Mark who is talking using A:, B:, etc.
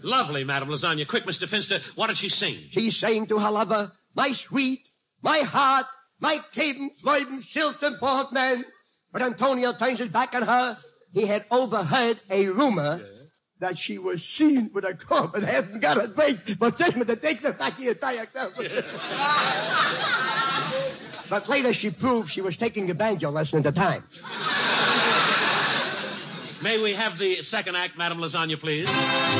A: Lovely, Madame Lasagna. Quick, Mr. Finster, what did she sing?
B: She's saying to her lover, my sweet, my heart, my Caden, Floyden, Silton, Portman. But Antonio turns his back on her. He had overheard a rumor that she was seen with a corpse and hasn't got a face. But just to take the back of your tire. But later she proved she was taking a banjo lesson at the time.
A: May we have the second act, Madame Lasagna, please?